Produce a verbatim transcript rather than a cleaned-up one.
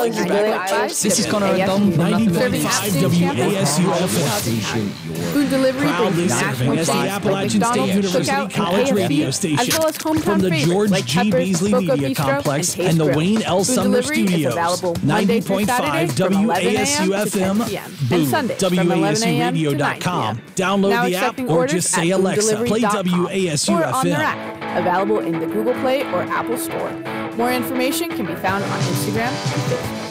calling you back. This is Connor and Tom. ninety point five W A S U F M. Food delivery Proudly brings serving national as the chains like Appalachian State McDonald's, University Cookout, College and radio K F C, station. as well as hometown From the favorites George like G. Peppers, Beasley Boca Media Bistro, Complex and, and the Taste Grill. Wayne L. Food Summer delivery is Studios. available Monday ninety through point Saturday five from W A eleven S U a m F to M. ten p m and Boom. Sundays from W A eleven S a U m radio to dot nine p com. m Download Now the app accepting or orders just say at Alexa, food play delivery dot com W A S U or F on their M. app, available in the Google Play or Apple Store. More information can be found on Instagram and Facebook.